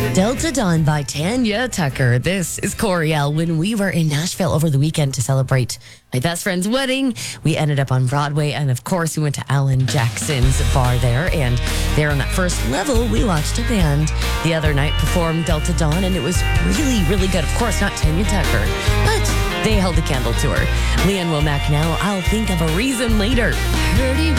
Delta Dawn by Tanya Tucker. This is Coriel. When we were in Nashville over the weekend to celebrate my best friend's wedding, we ended up on Broadway. And of course, we went to Alan Jackson's bar there. And there on that first level, we watched a band the other night perform Delta Dawn. And it was really, really good. Of course, not Tanya Tucker, but they held a candle to her. Leanne Womack now. I'll think of a reason later. I heard he